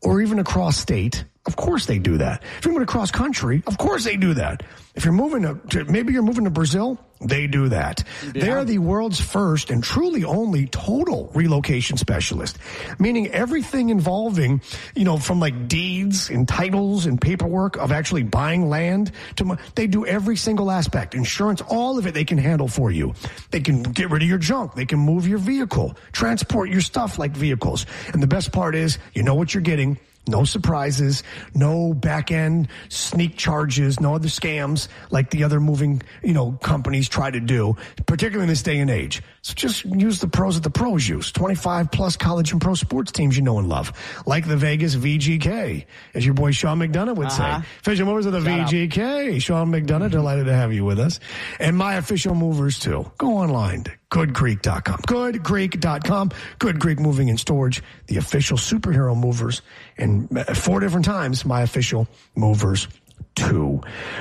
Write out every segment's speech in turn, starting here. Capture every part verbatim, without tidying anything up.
or even across state, of course they do that. If you're moving across country, of course they do that. If you're moving to, to maybe you're moving to Brazil, they do that. Yeah. They are the world's first and truly only total relocation specialist, meaning everything involving, you know, from like deeds and titles and paperwork of actually buying land to, they do every single aspect. Insurance, all of it they can handle for you. They can get rid of your junk. They can move your vehicle, transport your stuff like vehicles. And the best part is, you know what you're getting. No surprises, no back-end sneak charges, no other scams like the other moving, you know, companies try to do, particularly in this day and age. So just use the pros that the pros use. twenty-five plus college and pro sports teams you know and love, like the Vegas V G K, as your boy Sean McDonough would uh-huh. say. Official movers of the Shout V G K. Out. Sean McDonough, delighted to have you with us. And my official movers, too. Go online to good creek dot com. good creek dot com. Good Creek Moving and Storage, the official superhero movers. And four different times, my official movers, too.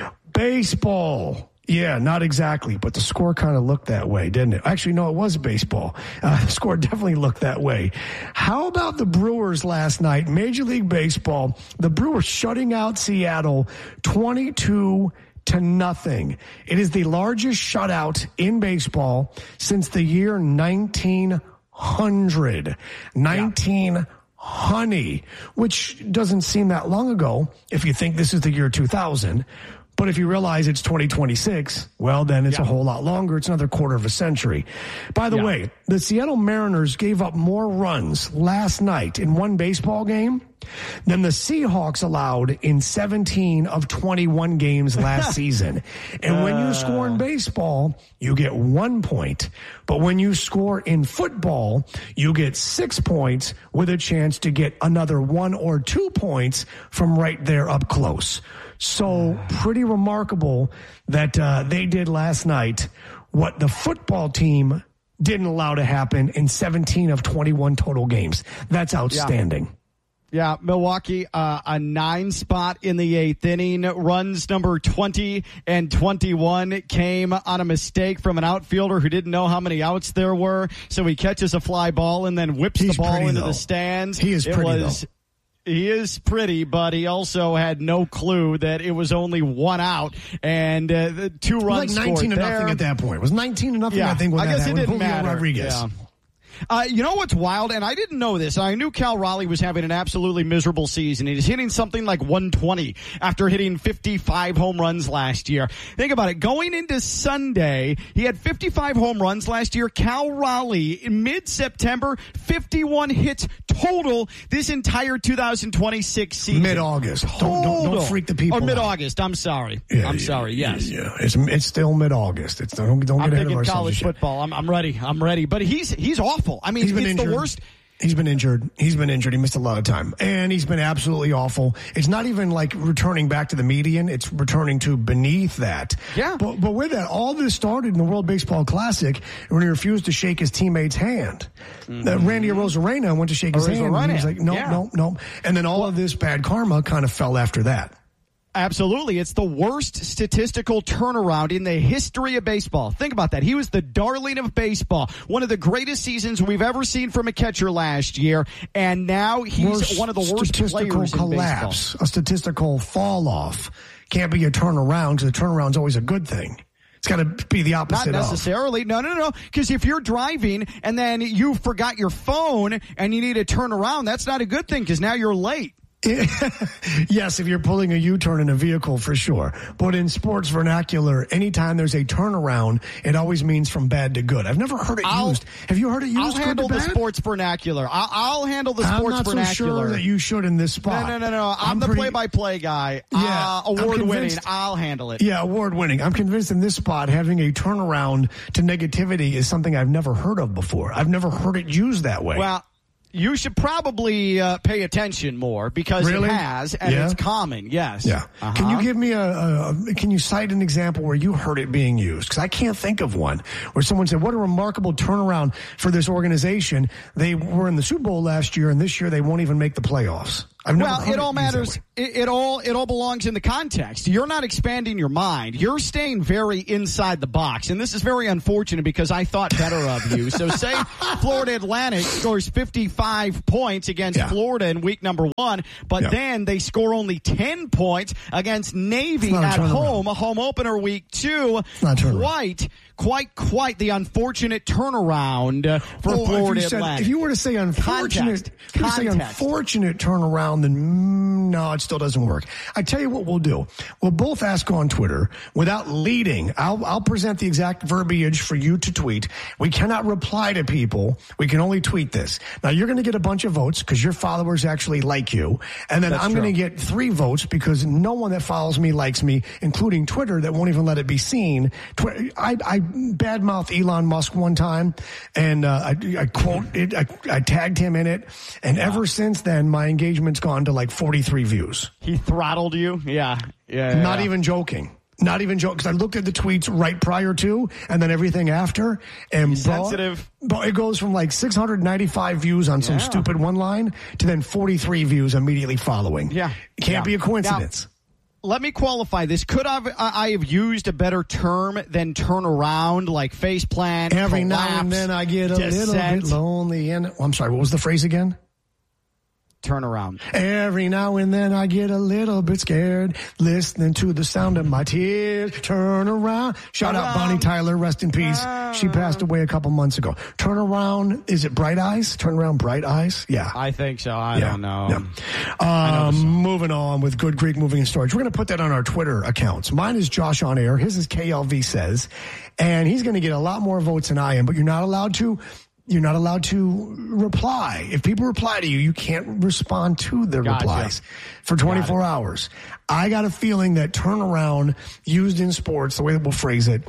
Baseball. Yeah, not exactly, but the score kind of looked that way, didn't it? Actually, no, it was baseball. Uh, the score definitely looked that way. How about the Brewers last night? Major League Baseball, the Brewers shutting out Seattle twenty-two to nothing. It is the largest shutout in baseball since the year nineteen hundred. nineteen hundred. Honey, which doesn't seem that long ago if you think this is the year two thousand. But if you realize it's twenty twenty-six, well, then it's yeah. a whole lot longer. It's another quarter of a century. By the yeah. way, the Seattle Mariners gave up more runs last night in one baseball game than the Seahawks allowed in seventeen of twenty-one games last season. And uh, when you score in baseball, you get one point. But when you score in football, you get six points with a chance to get another one or two points from right there up close. So pretty remarkable that uh, they did last night what the football team didn't allow to happen in seventeen of twenty-one total games. That's outstanding. Yeah. Yeah, Milwaukee, uh, a nine spot in the eighth inning. Runs number twenty and twenty-one came on a mistake from an outfielder who didn't know how many outs there were. So he catches a fly ball and then whips He's the ball pretty, into though. the stands. He is it pretty, was, though. He is pretty, but he also had no clue that it was only one out and uh, the two runs it was like nineteen to nothing at that point. It was nineteen to nothing, yeah, I think, when I that guess happened. it didn't matter. Rodriguez. Yeah. Uh, you know what's wild? And I didn't know this. I knew Cal Raleigh was having an absolutely miserable season. He's hitting something like one twenty after hitting fifty-five home runs last year. Think about it. Going into Sunday, he had fifty-five home runs last year. Cal Raleigh, in mid-September, fifty-one hits total this entire two thousand twenty-six season. Mid-August. Don't, don't, don't freak the people Or mid-August. I'm sorry. Yeah, I'm yeah, sorry. Yes. Yeah, it's it's still mid-August. It's don't, don't get I'm ahead of thinking ourselves. college football. I'm, I'm ready. I'm ready. But he's he's awful. I mean, he's been it's injured. the worst. He's been injured. He's been injured. He missed a lot of time. And he's been absolutely awful. It's not even like returning back to the median. It's returning to beneath that. Yeah. But, but with that, all this started in the World Baseball Classic when he refused to shake his teammate's hand. Mm-hmm. Uh, Randy Arozarena went to shake his hand. And he was like, no, yeah. no, no. And then all well, of this bad karma kind of fell after that. Absolutely. It's the worst statistical turnaround in the history of baseball. Think about that. He was the darling of baseball. One of the greatest seasons we've ever seen from a catcher last year. And now he's worst one of the worst statistical players collapse, in baseball. A statistical fall off. Can't be a turnaround because a turnaround's always a good thing. It's got to be the opposite. Not necessarily. Of. No, no, no. Because if you're driving and then you forgot your phone and you need to turn around, that's not a good thing because now you're late. Yes, if you're pulling a U-turn in a vehicle, for sure. But in sports vernacular, anytime there's a turnaround, it always means from bad to good. I've never heard it I'll, used. Have you heard it used? I'll handle the sports vernacular. I'll, I'll handle the sports I'm not vernacular. so sure that you should in this spot. No, no, no, no. I'm, I'm the pretty, play-by-play guy. Yeah, uh, award-winning. I'll handle it. Yeah, award-winning. I'm convinced in this spot having a turnaround to negativity is something I've never heard of before. I've never heard it used that way. Well, you should probably uh, pay attention more because really? It has, and yeah. it's common, yes. Yeah. Uh-huh. Can you give me a, a, can you cite an example where you heard it being used? Because I can't think of one where someone said, what a remarkable turnaround for this organization. They were in the Super Bowl last year, and this year they won't even make the playoffs. I've never well, heard it all matters. It, it all it all belongs in the context. You're not expanding your mind. You're staying very inside the box, and this is very unfortunate because I thought better of you. So, say Florida Atlantic scores fifty-five points against yeah. Florida in week number one, but yeah. then they score only ten points against Navy at home, a home opener week two. Quite, quite, quite the unfortunate turnaround for oh, Florida if said, Atlantic. If you were to say unfortunate, if you were to say unfortunate turnaround, then mm, no, it still doesn't work. I tell you what we'll do. We'll both ask on Twitter without leading. I'll, I'll present the exact verbiage for you to tweet. We cannot reply to people. We can only tweet this. Now, you're going to get a bunch of votes because your followers actually like you. And then That's I'm going to get three votes because no one that follows me likes me, including Twitter, that won't even let it be seen. Twitter, I, I badmouthed Elon Musk one time, and uh, I, I quote it. I, I tagged him in it. And yeah. ever since then, my engagement's gone to like forty-three views. He throttled you? Yeah. Yeah. Not yeah. even joking. Not even joking. Because I looked at the tweets right prior to and then everything after. And sensitive. But it goes from like six hundred ninety-five views on some yeah. stupid one line to then forty-three views immediately following. Yeah. It can't yeah. be a coincidence. Now, let me qualify this. Could I've, I have used a better term than turn around, like face plant, Every collapse, now and then I get a descent. little bit lonely. And oh, I'm sorry, what was the phrase again? Turn around. Every now and then I get a little bit scared, listening to the sound of my tears. Turn around. Shout Turn out around. Bonnie Tyler, rest in peace. Turn She passed away a couple months ago. Turn around. Is it Bright Eyes? Turn around, Bright Eyes? Yeah. I think so. I yeah. don't know. Yeah. Um, moving on with Good Greek Moving and Storage. We're going to put that on our Twitter accounts. Mine is Josh on Air. His is K L V Says. And he's going to get a lot more votes than I am, but you're not allowed to You're not allowed to reply. If people reply to you, you can't respond to their gotcha. replies for twenty-four hours. I got a feeling that turnaround used in sports, the way that we'll phrase it,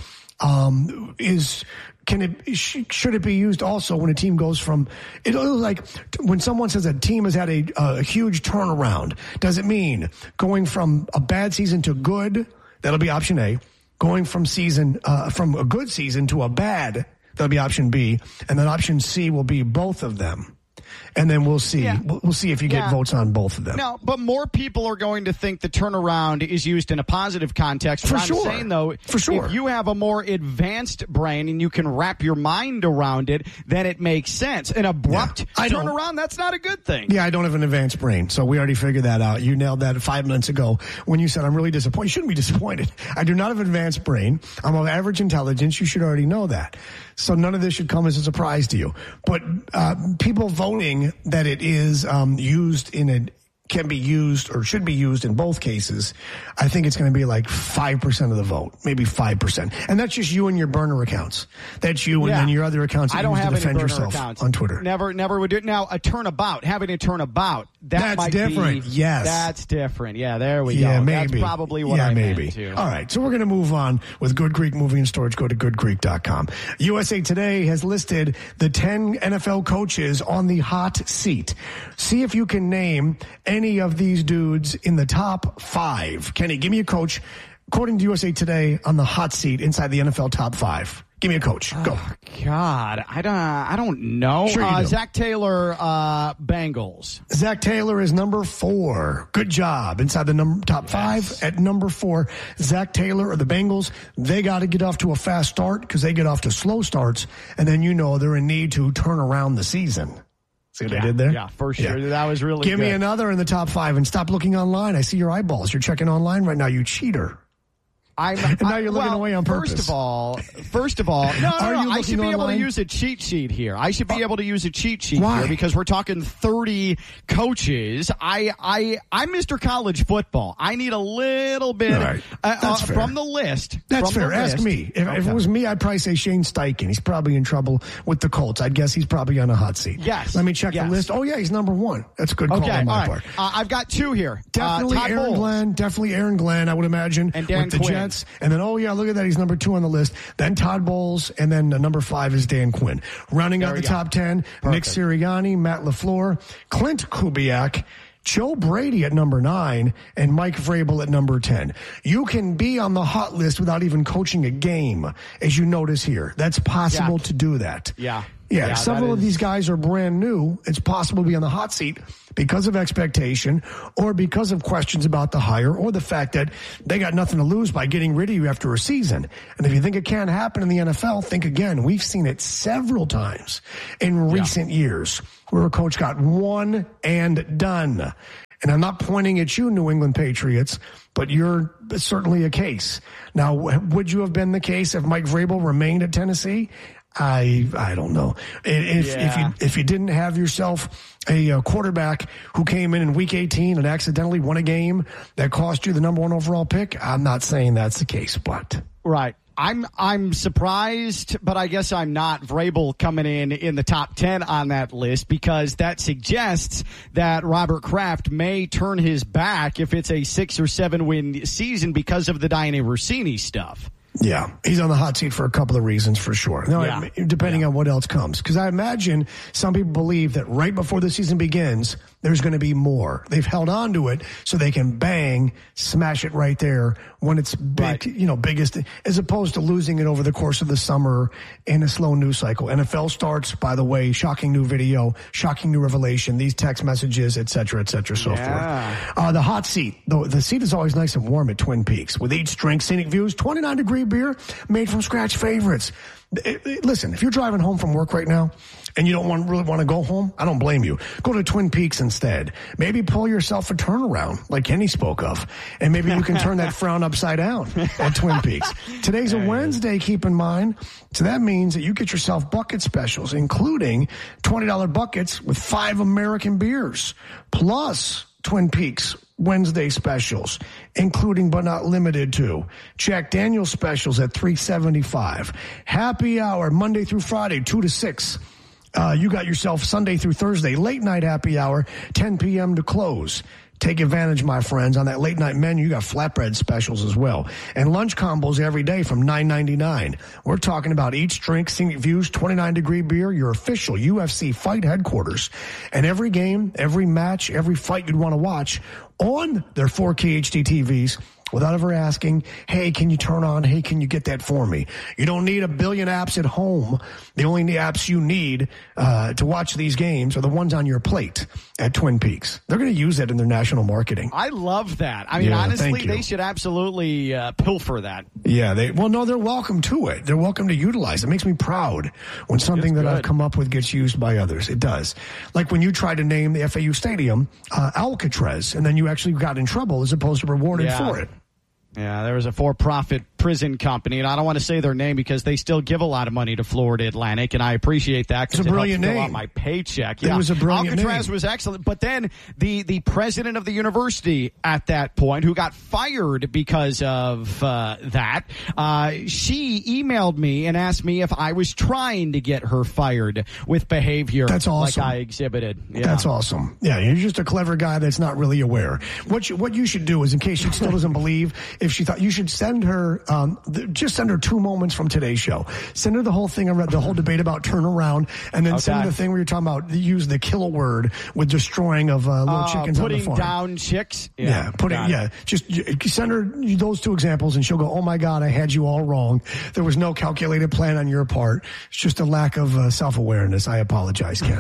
um, is, can it, should it be used also when a team goes from, it looks like when someone says a team has had a, a huge turnaround, does it mean going from a bad season to good? That'll be option A. Going from season, uh, from a good season to a bad, that'll be option B, and then option C will be both of them. And then we'll see. Yeah. We'll, we'll see if you get yeah. votes on both of them. No, but more people are going to think the turnaround is used in a positive context. For what sure. I'm saying, though, For sure. if you have a more advanced brain and you can wrap your mind around it, then it makes sense. An abrupt yeah. turnaround, that's not a good thing. Yeah, I don't have an advanced brain, so we already figured that out. You nailed that five minutes ago when you said, I'm really disappointed. You shouldn't be disappointed. I do not have an advanced brain. I'm of average intelligence. You should already know that. So none of this should come as a surprise to you. But uh, people voting that it is um, used in a can be used or should be used in both cases, I think it's going to be like five percent of the vote, maybe five percent. And that's just you and your burner accounts. That's you and yeah. then your other accounts that I don't you use have to defend any burner yourself accounts. on Twitter. Never, never would do it. Now, a turnabout, having a turnabout, that that's might different. be. Yes. That's different. Yeah, there we yeah, go. Maybe. That's probably what yeah, I maybe. meant too. All right, so we're going to move on with Good Greek Moving and Storage. Go to good greek dot com. U S A Today has listed the ten N F L coaches on the hot seat. See if you can name any of these dudes in the top five. Kenny, give me a coach, according to U S A Today, on the hot seat inside the N F L top five. Give me a coach. Go. Oh, God, I don't. I don't know. Sure you uh, do. Zach Taylor, uh, Bengals. Zach Taylor is number four. Good job inside the number, top yes. five at number four. Zach Taylor or the Bengals, they got to get off to a fast start because they get off to slow starts, and then you know they're in need to turn around the season. See what yeah, I did there? Yeah, for sure. Yeah. That was really Give good. me another in the top five and stop looking online. I see your eyeballs. You're checking online right now, you cheater. I'm, and now I, you're looking well, away on purpose. First of all, first of all, no, no, Are no, you I should be online? able to use a cheat sheet here. I should be uh, able to use a cheat sheet why? here because we're talking thirty coaches. I, I, I'm Mister College Football. I need a little bit right. uh, uh, fair. from the list. That's from fair. The Ask list. me. If, okay. if it was me, I'd probably say Shane Steichen. He's probably in trouble with the Colts. I'd guess he's probably on a hot seat. Yes. Let me check yes. the list. Oh, yeah, he's number one. That's a good call okay, on my all right. part. Uh, I've got two here. Definitely uh, Todd Aaron Bowles. Glenn. Definitely Aaron Glenn, I would imagine. And Dan with the Quinn. Jets. And then, oh, yeah, look at that. He's number two on the list. Then Todd Bowles. And then uh, number five is Dan Quinn. Rounding there out the go. top ten, Perfect. Nick Sirianni, Matt LaFleur, Clint Kubiak, Joe Brady at number nine, and Mike Vrabel at number ten. You can be on the hot list without even coaching a game, as you notice here. That's possible yeah. to do that. Yeah. Yeah, yeah several is... of these guys are brand new. It's possible to be on the hot seat because of expectation or because of questions about the hire or the fact that they got nothing to lose by getting rid of you after a season. And if you think it can't happen in the N F L, think again. We've seen it several times in recent yeah. years where a coach got one and done. And I'm not pointing at you, New England Patriots, but you're certainly a case. Now, would you have been the case if Mike Vrabel remained at Tennessee? I I don't know. If yeah. if you if you didn't have yourself a, a quarterback who came in in week eighteen and accidentally won a game that cost you the number one overall pick, I'm not saying that's the case, but right. I'm I'm surprised, but I guess I'm not. Vrabel coming in in the top ten on that list because that suggests that Robert Kraft may turn his back if it's a six or seven win season because of the Dianna Russini stuff. Yeah, he's on the hot seat for a couple of reasons, for sure. No, yeah. Depending yeah. on what else comes. Because I imagine some people believe that right before the season begins, there's going to be more. They've held on to it so they can bang, smash it right there when it's big, right. you know, biggest, as opposed to losing it over the course of the summer in a slow news cycle. N F L starts, by the way, shocking new video, shocking new revelation, these text messages, et cetera, et cetera, so yeah. forth. Uh, the hot seat, the, the seat is always nice and warm at Twin Peaks. With each drink, scenic views, twenty-nine degree beer made from scratch favorites. Listen, if you're driving home from work right now and you don't want, really want to go home, I don't blame you. Go to Twin Peaks instead. Maybe pull yourself a turnaround like Kenny spoke of, and maybe you can turn that frown upside down at Twin Peaks. Today's a Wednesday, keep in mind. So that means that you get yourself bucket specials, including twenty dollars buckets with five American beers, plus Twin Peaks Wednesday specials, including but not limited to Jack Daniel's specials at three seventy-five. Happy hour Monday through Friday, two to six. Uh, you got yourself Sunday through Thursday, late night happy hour, ten p.m. to close. Take advantage, my friends. On that late night menu, you got flatbread specials as well. And lunch combos every day from nine ninety-nine. We're talking about each drink, scenic views, twenty-nine degree beer, your official U F C fight headquarters. And every game, every match, every fight you'd want to watch on their four K H D T Vs without ever asking, hey, can you turn on, hey, can you get that for me? You don't need a billion apps at home. The only apps you need uh, to watch these games are the ones on your plate at Twin Peaks. They're going to use that in their national marketing. I love that. I mean, yeah, honestly, they should absolutely uh, pilfer that. Yeah, they well, no, they're welcome to it. They're welcome to utilize it. It makes me proud when something that I've come up with gets used by others. It does. Like when you tried to name the F A U stadium uh, Alcatraz, and then you actually got in trouble as opposed to rewarded yeah. for it. Yeah, there was a for-profit prison company, and I don't want to say their name because they still give a lot of money to Florida Atlantic, and I appreciate that because it's a it brilliant helps name. Fill out my paycheck. Yeah, it was a brilliant Alcatraz name. was excellent, but then the the president of the university at that point, who got fired because of uh, that, uh, she emailed me and asked me if I was trying to get her fired with behavior that's awesome. like I exhibited. Yeah. That's awesome. Yeah, you're just a clever guy that's not really aware. What you, what you should do is, in case she still doesn't believe, if she thought, you should send her, um, th- just send her two moments from today's show. Send her the whole thing, the whole debate about turnaround, and then okay. send her the thing where you're talking about use the kill word with destroying of uh, little uh, chickens on the farm. Putting down chicks. Yeah, yeah putting. Yeah, just send her those two examples, and she'll go, "Oh my God, I had you all wrong. There was no calculated plan on your part. It's just a lack of uh, self-awareness. I apologize, Ken."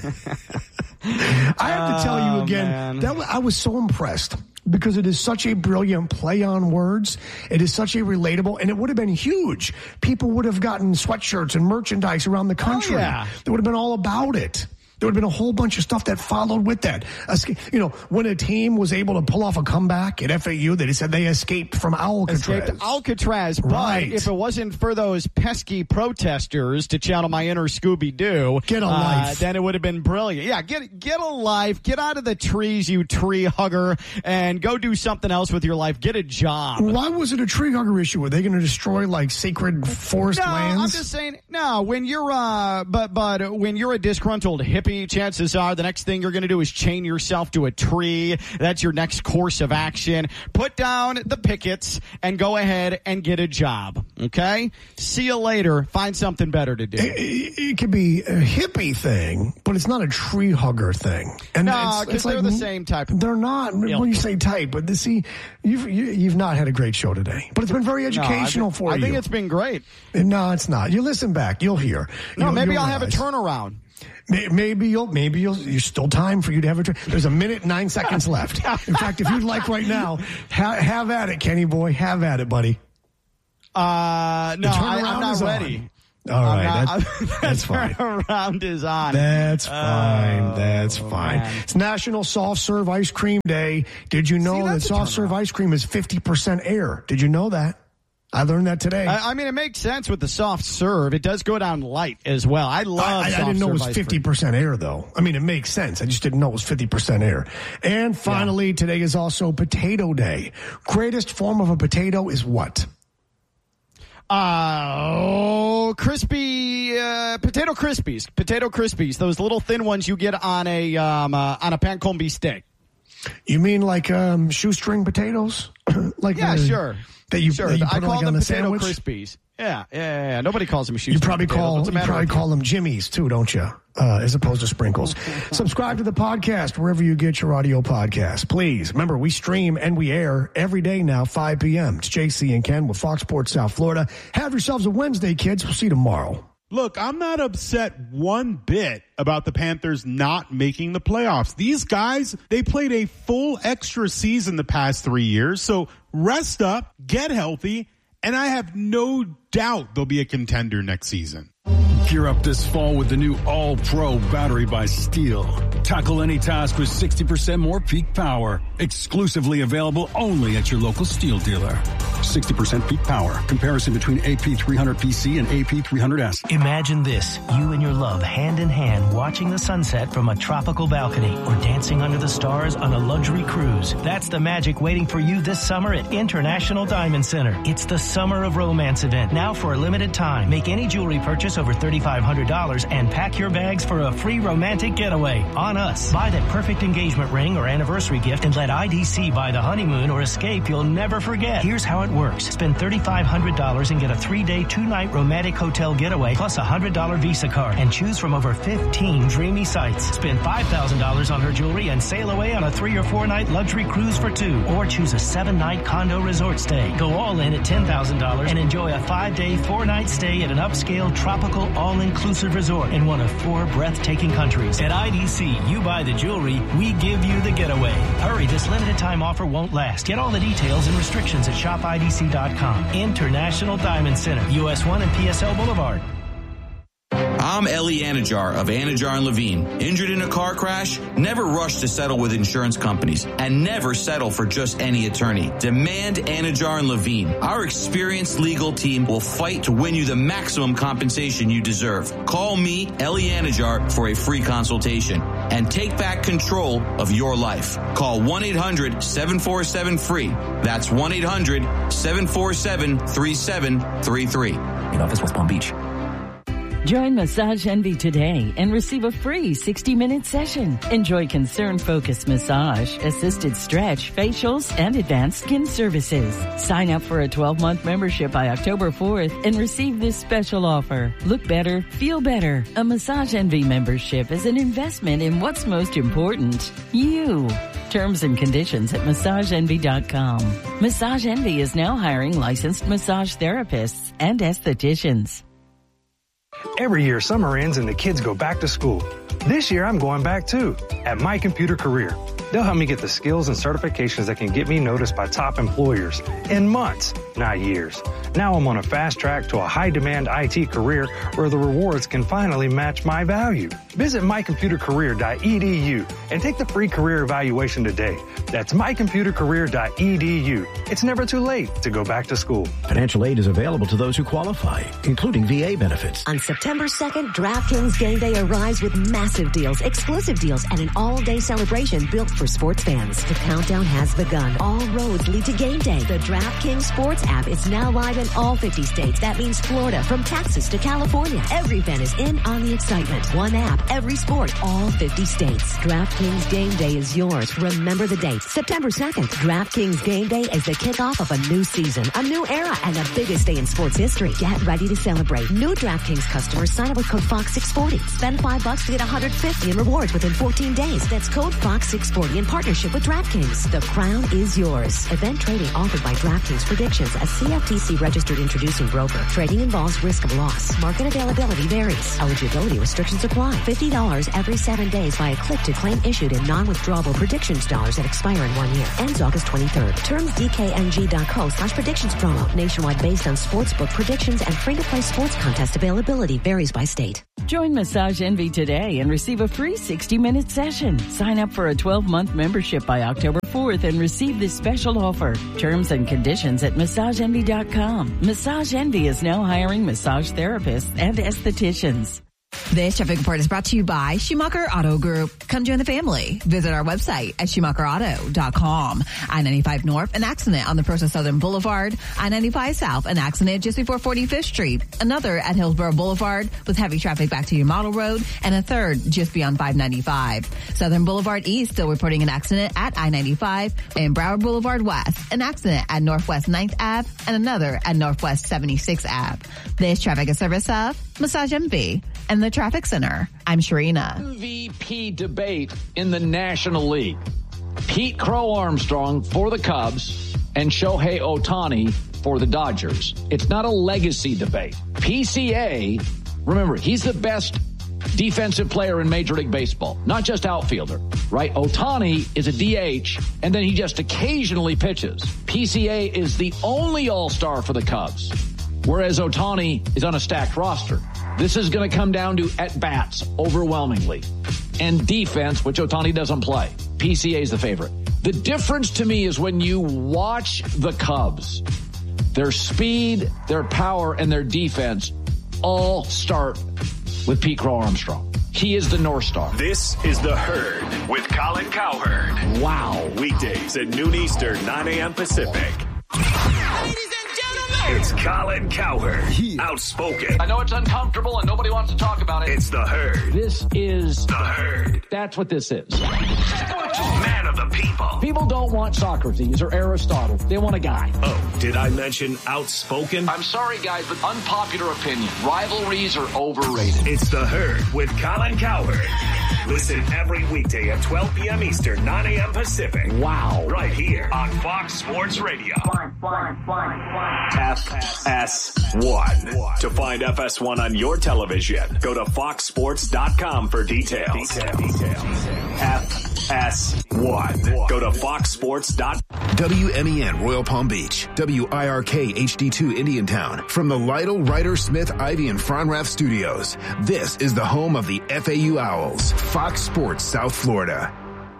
I have to tell you again, oh, that I was so impressed. Because it is such a brilliant play on words. It is such a relatable, and it would have been huge. People would have gotten sweatshirts and merchandise around the country. Oh, yeah. They would have been all about it. There would have been a whole bunch of stuff that followed with that. You know, when a team was able to pull off a comeback at F A U, they said they escaped from Alcatraz. Escaped Alcatraz, but right. if it wasn't for those pesky protesters, to channel my inner Scooby-Doo, get a life. Uh, then it would have been brilliant. Yeah, get get a life. Get out of the trees, you tree hugger, and go do something else with your life. Get a job. Why was it a tree hugger issue? Were they going to destroy like sacred forest no, lands? I'm just saying. No, when you're uh, but but when you're a disgruntled hippie therapy, chances are the next thing you're going to do is chain yourself to a tree. That's your next course of action. Put down the pickets and go ahead and get a job. Okay? See you later. Find something better to do. It, it could be a hippie thing, but it's not a tree hugger thing. And no, because they're like, the same type. They're not. Ilk. When you say type, but the, see, you've you, you've not had a great show today. But it's been very educational no, for I you. I think it's been great. No, it's not. You listen back. You'll hear. No, you'll, maybe you'll I'll realize. have a turnaround. Maybe you'll, maybe you'll, there's still time for you to have a turn. There's a minute, nine seconds left. In fact, if you'd like right now, ha- have at it, Kenny boy. Have at it, buddy. Uh, no, I, I'm not ready. On. All right, not, that, that's fine. Turnaround is on. That's fine. Oh, that's fine. Man. It's National Soft Serve Ice Cream Day. Did you know See, that soft serve ice cream is fifty percent air? Did you know that? I learned that today. I, I mean, it makes sense with the soft serve. It does go down light as well. I love I, I, soft I didn't know it was serve fifty percent air, though. I mean, it makes sense. I just didn't know it was fifty percent air. And finally, yeah. Today is also Potato Day. Greatest form of a potato is what? Uh, oh, crispy, uh, potato crispies, potato crispies, those little thin ones you get on a, um, uh, on a pancombe steak. You mean like, um, shoestring potatoes? like, yeah, the, sure. That you, sure. that you I call like them on the potato sandwich? crispies. Yeah, yeah, yeah, yeah. Nobody calls them shoestring You probably potatoes. call, you probably call them Jimmies too, don't you? Uh, as opposed to sprinkles. Subscribe to the podcast wherever you get your audio podcast. Please. Remember, we stream and we air every day now, five p.m. It's J C and Ken with Fox Sports South Florida. Have yourselves a Wednesday, kids. We'll see you tomorrow. Look, I'm not upset one bit about the Panthers not making the playoffs. These guys, they played a full extra season the past three years. So rest up, get healthy, and I have no doubt they'll be a contender next season. Gear up this fall with the new All-Pro battery by Steel. Tackle any task with sixty percent more peak power. Exclusively available only at your local Steel dealer. sixty percent peak power. Comparison between A P three hundred P C and A P three hundred S. Imagine this. You and your love hand in hand watching the sunset from a tropical balcony or dancing under the stars on a luxury cruise. That's the magic waiting for you this summer at International Diamond Center. It's the Summer of Romance event. Now for a limited time. Make any jewelry purchase over thirty-five hundred dollars and pack your bags for a free romantic getaway on us. Buy that perfect engagement ring or anniversary gift and let I D C buy the honeymoon or escape you'll never forget. Here's how it works. Spend thirty-five hundred dollars and get a three-day, two-night romantic hotel getaway plus a one hundred dollars Visa card and choose from over fifteen dreamy sites. Spend five thousand dollars on her jewelry and sail away on a three- or four-night luxury cruise for two. Or choose a seven-night condo resort stay. Go all in at ten thousand dollars and enjoy a five-day, four-night stay at an upscale, tropical, all-inclusive resort in one of four breathtaking countries. At I D C, you buy the jewelry, we give you the getaway. Hurry, this limited time offer won't last. Get all the details and restrictions at shop I D C dot com. International Diamond Center, U S one and P S L Boulevard. I'm Ellie Anajar of Anajar and Levine. Injured in a car crash? Never rush to settle with insurance companies and never settle for just any attorney. Demand Anajar and Levine. Our experienced legal team will fight to win you the maximum compensation you deserve. Call me, Ellie Anajar, for a free consultation and take back control of your life. Call one eight hundred seven four seven free. That's one eight hundred seven four seven three seven three three. In office, West Palm Beach. Join Massage Envy today and receive a free sixty-minute session. Enjoy concern-focused massage, assisted stretch, facials, and advanced skin services. Sign up for a twelve-month membership by October fourth and receive this special offer. Look better, feel better. A Massage Envy membership is an investment in what's most important, you. Terms and conditions at massage envy dot com. Massage Envy is now hiring licensed massage therapists and estheticians. Every year, summer ends and the kids go back to school. This year, I'm going back too, at My Computer Career. They'll help me get the skills and certifications that can get me noticed by top employers in months, not years. Now I'm on a fast track to a high-demand I T career where the rewards can finally match my value. Visit my computer career dot e d u and take the free career evaluation today. That's my computer career dot e d u. It's never too late to go back to school. Financial aid is available to those who qualify, including V A benefits. On September second, DraftKings Game Day arrives with massive deals, exclusive deals, and an all-day celebration built for for sports fans. The countdown has begun. All roads lead to game day. The DraftKings Sports app is now live in all fifty states. That means Florida, from Texas to California. Every fan is in on the excitement. One app, every sport, all fifty states. DraftKings Game Day is yours. Remember the date, September second. DraftKings Game Day is the kickoff of a new season, a new era, and the biggest day in sports history. Get ready to celebrate. New DraftKings customers sign up with code Fox six forty. Spend five bucks to get one hundred fifty in rewards within fourteen days. That's code Fox six forty in partnership with DraftKings. The crown is yours. Event trading offered by DraftKings Predictions, a C F T C registered introducing broker. Trading involves risk of loss. Market availability varies. Eligibility restrictions apply. fifty dollars every seven days via click to claim issued in non-withdrawable predictions dollars that expire in one year. Ends August twenty-third. Terms D K N G dot co slash predictions promo. Nationwide based on sportsbook predictions and free-to-play sports contest availability varies by state. Join Massage Envy today and receive a free sixty-minute session. Sign up for a twelve-month membership by October fourth and receive this special offer. Terms and conditions at massage envy dot com. Massage Envy is now hiring massage therapists and estheticians. This traffic report is brought to you by Schumacher Auto Group. Come join the family. Visit our website at schumacher auto dot com. I ninety-five North, an accident on the Process Southern Boulevard. I ninety-five South, an accident just before forty-fifth Street. Another at Hillsborough Boulevard with heavy traffic back to your model road. And a third just beyond five ninety-five. Southern Boulevard East still reporting an accident at I ninety-five. And Broward Boulevard West, an accident at Northwest ninth Avenue and another at Northwest seventy-sixth Avenue. This traffic is service of Massage Envy and the Traffic Center. I'm Sharina. M V P debate in the National League. Pete Crow Armstrong for the Cubs and Shohei Ohtani for the Dodgers. It's not a legacy debate. P C A, remember, he's the best defensive player in Major League Baseball, not just outfielder, right? Ohtani is a D H, and then he just occasionally pitches. P C A is the only all-star for the Cubs, whereas Ohtani is on a stacked roster. This is going to come down to at-bats overwhelmingly and defense, which Ohtani doesn't play. P C A is the favorite. The difference to me is when you watch the Cubs, their speed, their power, and their defense all start with Pete Crow Armstrong. He is the North Star. This is The Herd with Colin Cowherd. Wow. Weekdays at noon Eastern, nine a.m. Pacific. It's Colin Cowherd, outspoken. I know it's uncomfortable and nobody wants to talk about it. It's The Herd. This is The Herd. That's what this is. Man of the people. People don't want Socrates or Aristotle. They want a guy. Oh, did I mention outspoken? I'm sorry, guys, but unpopular opinion. Rivalries are overrated. It's The Herd with Colin Cowherd. Listen every weekday at twelve p.m. Eastern, nine a.m. Pacific. Wow. Right here on Fox Sports Radio. F S one. To find F S one on your television, go to fox sports dot com for details. Detail. Detail. F S one. Go to fox sports dot com. W M E N Royal Palm Beach. W I R K H D two Indiantown. From the Lytle, Ryder, Smith, Ivy, and Fronrath studios. This is the home of the F A U Owls. Fox Sports South Florida.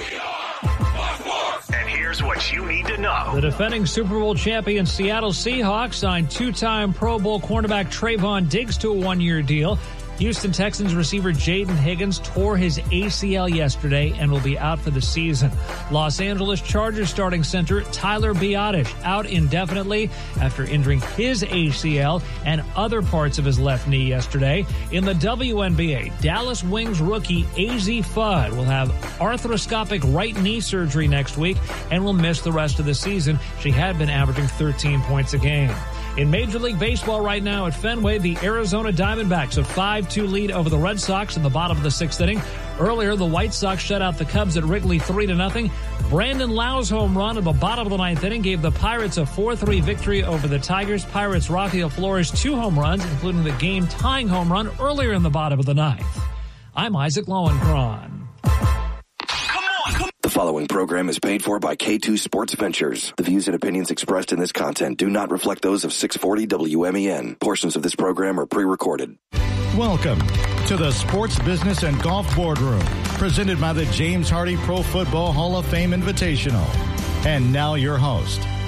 And here's what you need to know. The defending Super Bowl champion Seattle Seahawks signed two-time Pro Bowl cornerback Trayvon Diggs to a one-year deal. Houston Texans receiver Jaden Higgins tore his A C L yesterday and will be out for the season. Los Angeles Chargers starting center Tyler Biadasz out indefinitely after injuring his A C L and other parts of his left knee yesterday. In the W N B A, Dallas Wings rookie A Z Fudd will have arthroscopic right knee surgery next week and will miss the rest of the season. She had been averaging thirteen points a game. In Major League Baseball right now at Fenway, the Arizona Diamondbacks a five two lead over the Red Sox in the bottom of the sixth inning. Earlier, the White Sox shut out the Cubs at Wrigley three to nothing. Brandon Lau's home run at the bottom of the ninth inning gave the Pirates a four three victory over the Tigers. Pirates Rafael Flores two home runs, including the game-tying home run earlier in the bottom of the ninth. I'm Isaac Lowenkron. The following program is paid for by K two Sports Ventures. The views and opinions expressed in this content do not reflect those of six forty W M E N. Portions of this program are pre-recorded. Welcome to the Sports Business and Golf Boardroom, presented by the James Hardy Pro Football Hall of Fame Invitational. And now your host,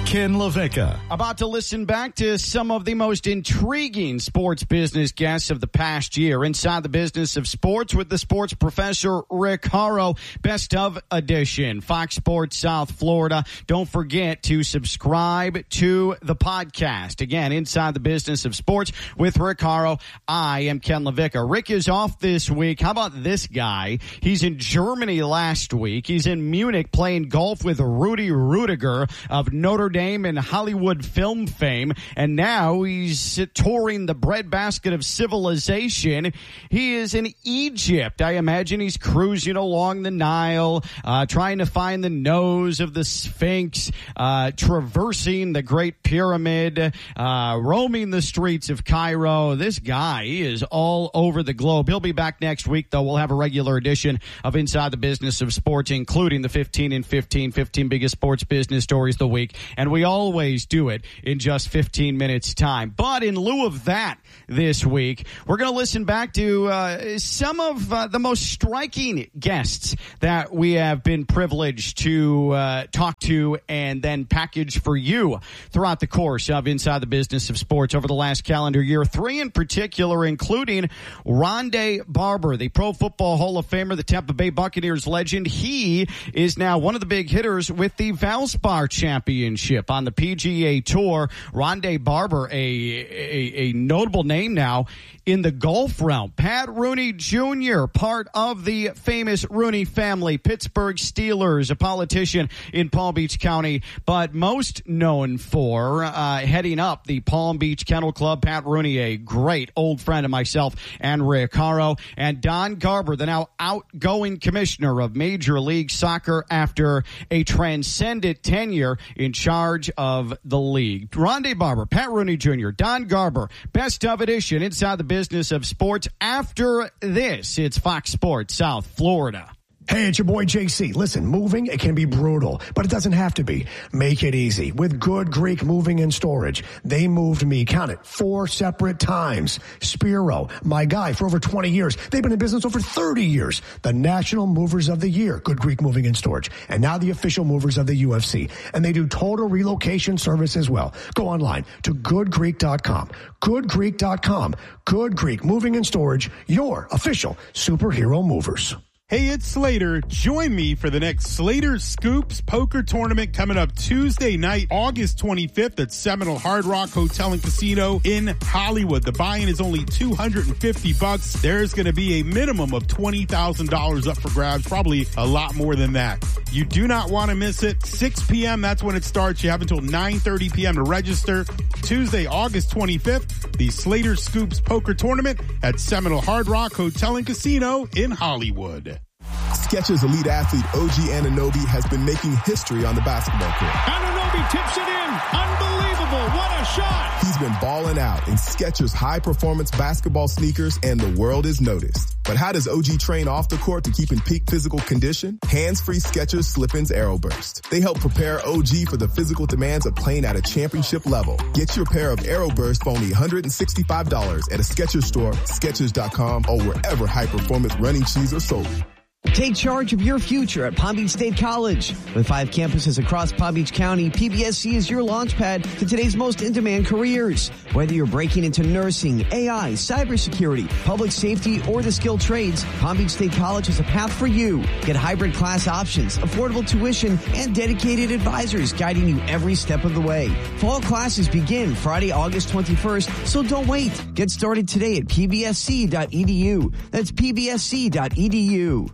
Ken LaVicka. About to listen back to some of the most intriguing sports business guests of the past year. Inside the Business of Sports with the sports professor Rick Horrow. Best of edition, Fox Sports South Florida. Don't forget to subscribe to the podcast. Again, Inside the Business of Sports with Rick Horrow. I am Ken LaVicka. Rick is off this week. How about this guy? He's in Germany last week. He's in Munich playing golf with Rudy Rudiger of Notre Dame and Hollywood film fame, and now he's touring the breadbasket of civilization. He is in Egypt. I imagine he's cruising along the Nile, uh, trying to find the nose of the Sphinx, uh, traversing the Great Pyramid, uh, roaming the streets of Cairo. This guy is all over the globe. He'll be back next week, though. We'll have a regular edition of Inside the Business of Sports, including the fifteen and fifteen, fifteen biggest sports business stories of the week. And we always do it in just fifteen minutes time. But in lieu of that this week, we're going to listen back to uh, some of uh, the most striking guests that we have been privileged to uh, talk to and then package for you throughout the course of Inside the Business of Sports over the last calendar year. Three in particular, including Rondé Barber, the Pro Football Hall of Famer, the Tampa Bay Buccaneers legend. He is now one of the big hitters with the Valspar Championship on the P G A Tour. Rondé Barber, a, a, a notable name now in the golf realm. Pat Rooney Junior, part of the famous Rooney family, Pittsburgh Steelers, a politician in Palm Beach County, but most known for uh, heading up the Palm Beach Kennel Club. Pat Rooney, a great old friend of myself and Rick Horrow. And Don Garber, the now outgoing commissioner of Major League Soccer after a transcendent tenure in charge of the league. Rondé Barber, Pat Rooney Junior, Don Garber, best of edition Inside the Business of Sports. After this, it's Fox Sports South Florida. Hey, it's your boy J C. Listen, moving, it can be brutal, but it doesn't have to be. Make it easy with Good Greek Moving and Storage. They moved me, count it, four separate times. Spiro, my guy for over twenty years. They've been in business over thirty years. The National Movers of the Year, Good Greek Moving and Storage. And now the official movers of the U F C. And they do total relocation service as well. Go online to good greek dot com. good greek dot com. Good Greek Moving and Storage, your official superhero movers. Hey, it's Slater. Join me for the next Slater Scoops Poker Tournament coming up Tuesday night, August twenty-fifth at Seminole Hard Rock Hotel and Casino in Hollywood. The buy-in is only two hundred fifty bucks. There's going to be a minimum of twenty thousand dollars up for grabs, probably a lot more than that. You do not want to miss it. six p.m., that's when it starts. You have until nine thirty p.m. to register. Tuesday, August twenty-fifth, the Slater Scoops Poker Tournament at Seminole Hard Rock Hotel and Casino in Hollywood. Skechers elite athlete O G Anunoby has been making history on the basketball court. Anunoby tips it in. Unbelievable. What a shot. He's been balling out in Skechers high-performance basketball sneakers, and the world is noticed. But how does O G train off the court to keep in peak physical condition? Hands-free Skechers Slip-ins Aeroburst. They help prepare O G for the physical demands of playing at a championship level. Get your pair of Aeroburst for only one hundred sixty-five dollars at a Skechers store, Skechers dot com, or wherever high-performance running shoes are sold. Take charge of your future at Palm Beach State College. With five campuses across Palm Beach County, P B S C is your launchpad to today's most in-demand careers. Whether you're breaking into nursing, A I, cybersecurity, public safety, or the skilled trades, Palm Beach State College has a path for you. Get hybrid class options, affordable tuition, and dedicated advisors guiding you every step of the way. Fall classes begin Friday, August twenty-first, so don't wait. Get started today at p b s c dot e d u. That's p b s c dot e d u.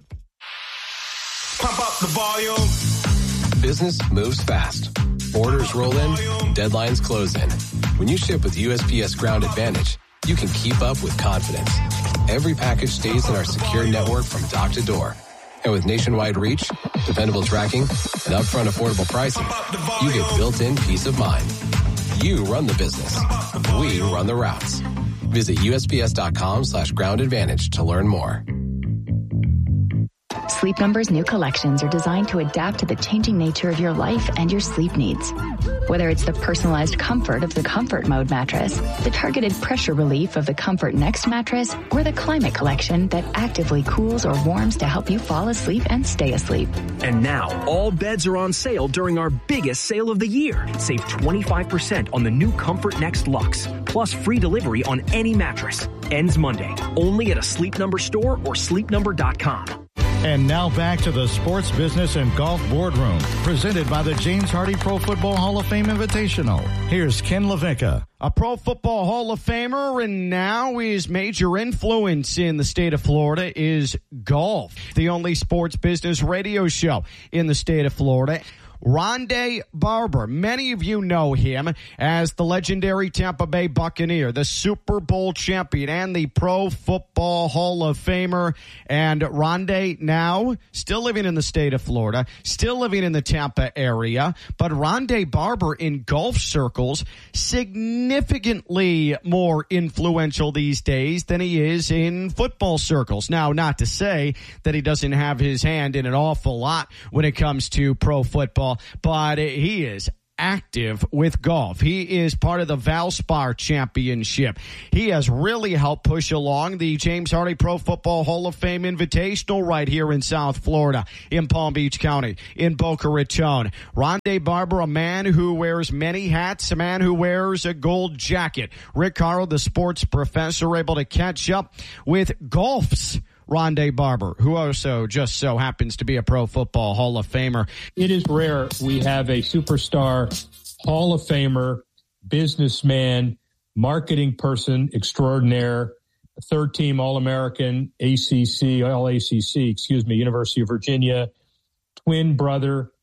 Pump up the volume. Business moves fast. Orders roll in, deadlines close in. When you ship with U S P S Ground Advantage, you can keep up with confidence. Every package stays in our secure network from dock to door. And with nationwide reach, dependable tracking, and upfront affordable pricing, you get built-in peace of mind. You run the business. We run the routes. Visit U S P S dot com slash ground advantage to learn more. Sleep Number's new collections are designed to adapt to the changing nature of your life and your sleep needs. Whether it's the personalized comfort of the Comfort Mode mattress, the targeted pressure relief of the Comfort Next mattress, or the Climate Collection that actively cools or warms to help you fall asleep and stay asleep. And now, all beds are on sale during our biggest sale of the year. Save twenty-five percent on the new Comfort Next Luxe, plus free delivery on any mattress. Ends Monday, only at a Sleep Number store or sleep number dot com. And now back to the Sports Business and Golf Boardroom, presented by the James Hardy Pro Football Hall of Fame Invitational. Here's Ken LaVicka. A Pro Football Hall of Famer, and now his major influence in the state of Florida is golf. The only sports business radio show in the state of Florida. Rondé Barber. Many of you know him as the legendary Tampa Bay Buccaneer, the Super Bowl champion, and the Pro Football Hall of Famer. And Rondé now still living in the state of Florida, still living in the Tampa area. But Rondé Barber in golf circles, significantly more influential these days than he is in football circles. Now, not to say that he doesn't have his hand in an awful lot when it comes to pro football, but he is active with golf. He is part of the Valspar Championship. He has really helped push along the James Hardy Pro Football Hall of Fame Invitational right here in South Florida, in Palm Beach County, in Boca Raton. Rondé Barber, a man who wears many hats, a man who wears a gold jacket. Rick Carl, the sports professor, able to catch up with golf's Rondé Barber, who also just so happens to be a Pro Football Hall of Famer. It is rare we have a superstar Hall of Famer, businessman, marketing person extraordinaire, third-team All-American, A C C, All A C C, excuse me, University of Virginia, twin brother,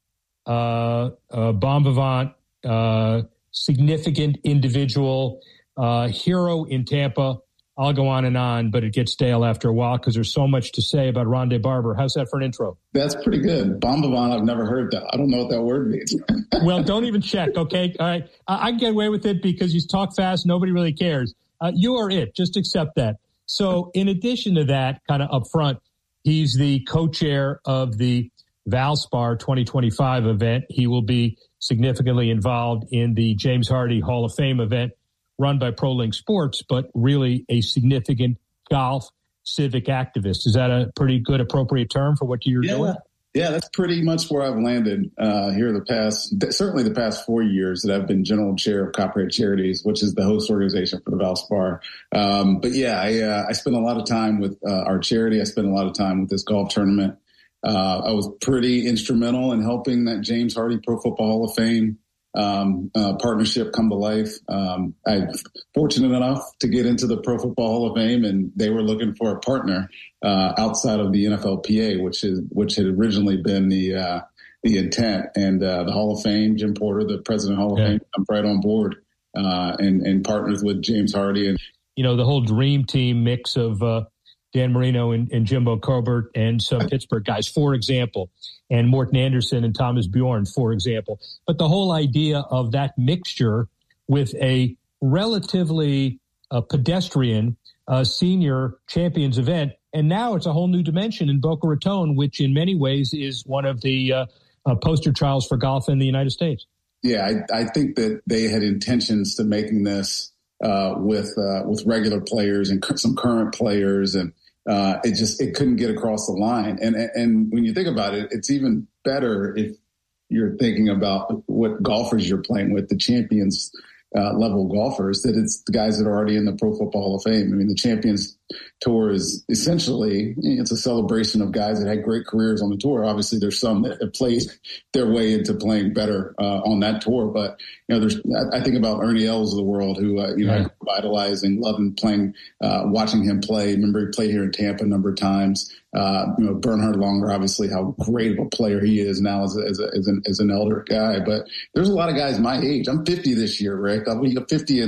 uh, uh, bon vivant, uh, significant individual, uh, hero in Tampa. I'll go on and on, but it gets stale after a while because there's so much to say about Rondé Barber. How's that for an intro? That's pretty good. Bon vivant, I've never heard that. I don't know what that word means. Well, don't even check, okay? All right. I, I can get away with it because you talk fast. Nobody really cares. Uh, you are it. Just accept that. So in addition to that, kind of up front, he's the co-chair of the Valspar twenty twenty-five event. He will be significantly involved in the James Hardy Hall of Fame event, run by ProLink Sports, but really a significant golf civic activist. Is that a pretty good, appropriate term for what you're yeah. doing? Yeah, that's pretty much where I've landed uh, here the past, certainly the past four years that I've been general chair of Copyright Charities, which is the host organization for the Valspar. Um, but yeah, I, uh, I spent a lot of time with uh, our charity. I spent a lot of time with this golf tournament. Uh, I was pretty instrumental in helping that James Hardy Pro Football Hall of Fame Um, uh, partnership come to life. Um, I'm fortunate enough to get into the Pro Football Hall of Fame, and they were looking for a partner uh, outside of the N F L P A, which is which had originally been the uh, the intent. And uh, the Hall of Fame, Jim Porter, the president of the Hall of yeah. Fame, I'm right on board uh, and and partners with James Hardy. And you know, the whole dream team mix of uh, Dan Marino and, and Jimbo Corbett and some Pittsburgh guys, for example, and Morton Anderson and Thomas Bjorn, for example. But the whole idea of that mixture with a relatively uh, pedestrian uh, senior champions event, and now it's a whole new dimension in Boca Raton, which in many ways is one of the uh, uh, poster childs for golf in the United States. Yeah, I, I think that they had intentions to making this uh, with uh, with regular players and some current players, and uh, it just it couldn't get across the line. And and when you think about it, it's even better if you're thinking about what golfers you're playing with, the champions uh, level golfers, that it's the guys that are already in the Pro Football Hall of Fame. I mean, the Champions Tour is essentially, it's a celebration of guys that had great careers on the tour. Obviously, there's some that have played their way into playing better uh, on that tour. But, you know, there's, I, I think about Ernie Els of the world who, uh, you know, yeah. idolizing, loving playing, uh, watching him play. Remember, he played here in Tampa a number of times. Uh, you know, Bernhard Langer, obviously how great of a player he is now as a, as, a, as, an, as an elder guy. But there's a lot of guys my age. I'm fifty this year, Rick. I'll be fifty in like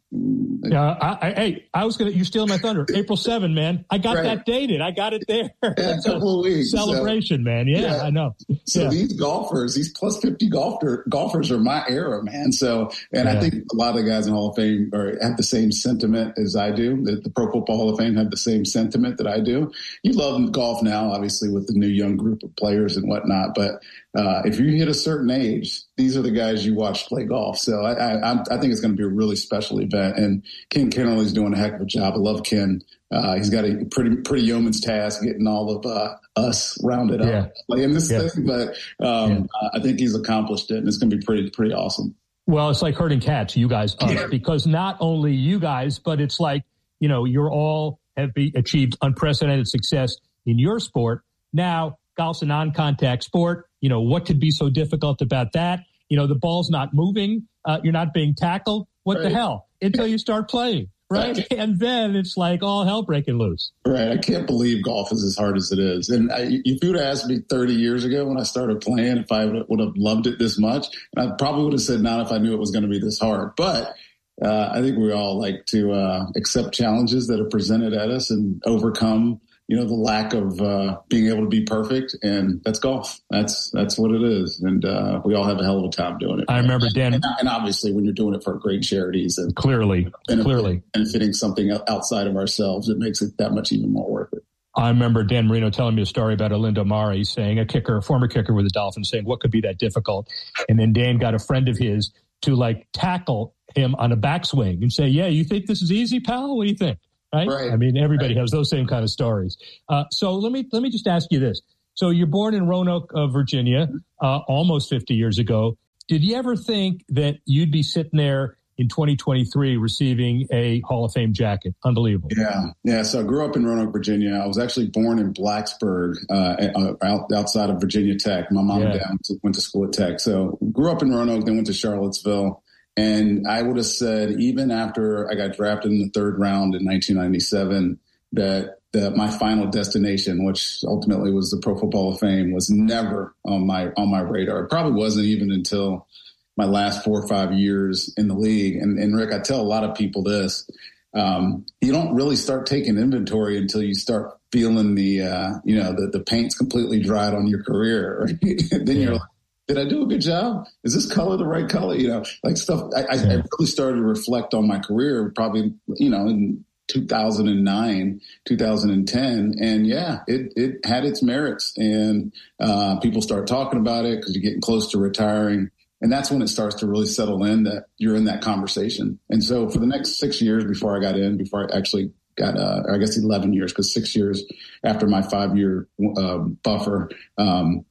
Yeah, I, I, hey, I was gonna. You stealing my thunder? April seventh, man. I got right. that dated. I got it there. Yeah, a couple of weeks. Celebration, so, man. Yeah, yeah, I know. So yeah. these golfers, these plus fifty golfer golfers are my era, man. So, and yeah. I think a lot of the guys in Hall of Fame are have the same sentiment as I do. The, the Pro Football Hall of Fame have the same sentiment that I do. You love golf now, obviously, with the new young group of players and whatnot. But uh, if you hit a certain age, these are the guys you watch play golf. So I, I, I think it's going to be a really special event. And Ken Kennerly's doing a heck of a job. I love Ken. Uh, he's got a pretty pretty yeoman's task getting all of uh, us rounded up yeah. playing this yeah. thing. But um, yeah. I think he's accomplished it, and it's going to be pretty pretty awesome. Well, it's like herding cats, you guys, us, yeah. because not only you guys, but it's like, you know, you're all have be, achieved unprecedented success in your sport. Now, golf's a non-contact sport. You know, what could be so difficult about that? You know, the ball's not moving. Uh, you're not being tackled. What right. the hell? Until you start playing, right? right? And then it's like all hell breaking loose. Right. I can't believe golf is as hard as it is. And I, if you would have asked me thirty years ago when I started playing if I would have loved it this much, I probably would have said not if I knew it was going to be this hard. But uh, I think we all like to uh, accept challenges that are presented at us and overcome you know, the lack of uh, being able to be perfect, and that's golf. That's that's what it is, and uh, we all have a hell of a time doing it. I remember Dan, and, and obviously when you're doing it for great charities and clearly, benefit, clearly benefiting something outside of ourselves, it makes it that much even more worth it. I remember Dan Marino telling me a story about Alindo Mari saying, a kicker, a former kicker with the Dolphins, saying, "What could be that difficult?" And then Dan got a friend of his to like tackle him on a backswing and say, "Yeah, you think this is easy, pal? What do you think?" Right? right. I mean, everybody right. has those same kind of stories. Uh, so let me let me just ask you this. So you're born in Roanoke, uh, Virginia, uh, almost fifty years ago. Did you ever think that you'd be sitting there in twenty twenty-three receiving a Hall of Fame jacket? Unbelievable. Yeah. Yeah. So I grew up in Roanoke, Virginia. I was actually born in Blacksburg, uh, out, outside of Virginia Tech. My mom yeah. and dad went to, went to school at Tech. So grew up in Roanoke, then went to Charlottesville. And I would have said, even after I got drafted in the third round in nineteen ninety-seven, that, that my final destination, which ultimately was the Pro Football Hall of Fame, was never on my on my radar. It probably wasn't even until my last four or five years in the league. And, and Rick, I tell a lot of people this: um, you don't really start taking inventory until you start feeling the uh, you know the the paint's completely dried on your career. Right? then yeah. you're like, did I do a good job? Is this color the right color? You know, like stuff. I, yeah. I really started to reflect on my career probably, you know, in two thousand nine, two thousand ten. And yeah, it, it had its merits. And uh, people start talking about it because you're getting close to retiring. And that's when it starts to really settle in that you're in that conversation. And so for the next six years before I got in, before I actually got, uh, or I guess eleven years, because six years after my five year uh, buffer, um,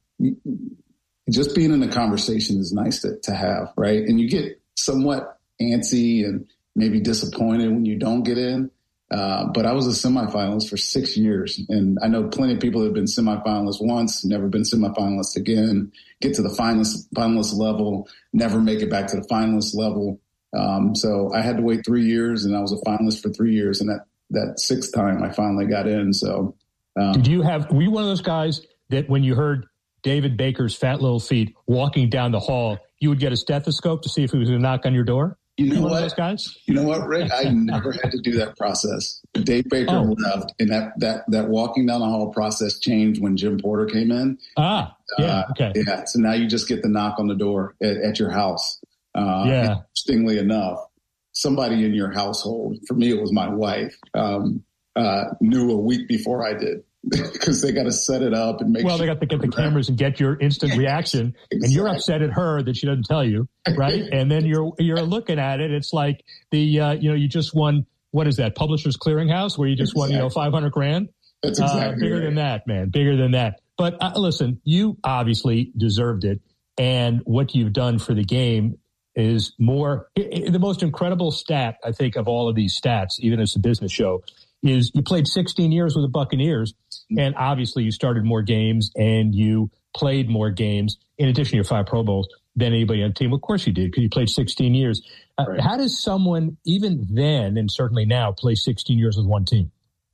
just being in a conversation is nice to, to have, right? And you get somewhat antsy and maybe disappointed when you don't get in. Uh, but I was a semifinalist for six years. And I know plenty of people that have been semifinalists once, never been semifinalists again, get to the finalist, finalist level, never make it back to the finalist level. Um, so I had to wait three years and I was a finalist for three years. And that, that sixth time I finally got in. So um, did you have, were you one of those guys that when you heard David Baker's fat little feet walking down the hall, you would get a stethoscope to see if he was going to knock on your door? You know one what? Of those guys? You know what, Rick? I never had to do that process. Dave Baker oh. left, and that, that, that walking down the hall process changed when Jim Porter came in. Ah, yeah, uh, okay. Yeah, so now you just get the knock on the door at, at your house. Uh, yeah. Interestingly enough, somebody in your household, for me it was my wife, um, uh, knew a week before I did. Because they got to set it up and make well, sure. Well, they got to get the cameras and get your instant reaction, exactly. And you're upset at her that she doesn't tell you, right? And then you're you're looking at it. It's like the uh, you know you just won. What is that? Publishers Clearinghouse, where you just exactly. won you know five hundred grand. That's exactly uh, bigger right. than that, man. Bigger than that. But uh, listen, you obviously deserved it, and what you've done for the game is more. It, it, the most incredible stat, I think, of all of these stats, even as a business show, is you played sixteen years with the Buccaneers, and obviously you started more games and you played more games in addition to your five Pro Bowls than anybody on the team. Of course you did, because you played sixteen years. Uh, right. How does someone, even then and certainly now, play sixteen years with one team?